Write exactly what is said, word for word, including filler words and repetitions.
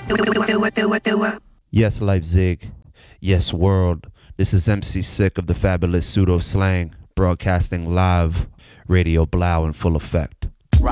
Yes, Leipzig. Yes, world. This is M C Sick of the Fabulous Pseudo Slang, broadcasting live, Radio Blau in full effect.